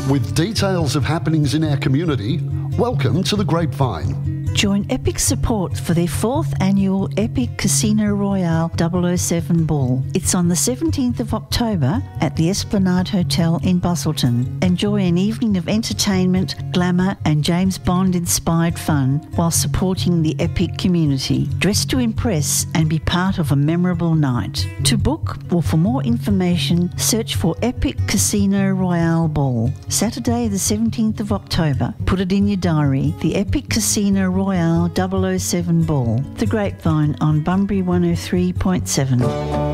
With details of happenings in our community, welcome to the Grapevine. Join Epic Support for their 4th annual Epic Casino Royale 007 Ball. It's on the 17th of October at the Esplanade Hotel in Busselton. Enjoy an evening of entertainment, glamour and James Bond-inspired fun while supporting the Epic community. Dress to impress and be part of a memorable night. To book or for more information, search for Epic Casino Royale Ball. Saturday the 17th of October. Put it in your diary. The Epic Casino Royale 007 Ball. The Grapevine on Bunbury 103.7.